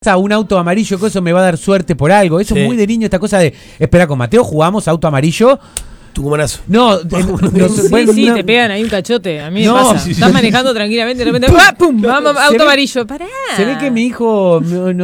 a un auto amarillo, que eso me va a dar suerte por algo. Eso es muy de niño, esta cosa de, espera, con Mateo jugamos auto amarillo. Tucumanazo. No, sí, te pegan ahí un cachote. A mí me pasa. Estás manejando tranquilamente, de repente, ¡pum! Vamos, auto amarillo. Pará. Se ve que mi hijo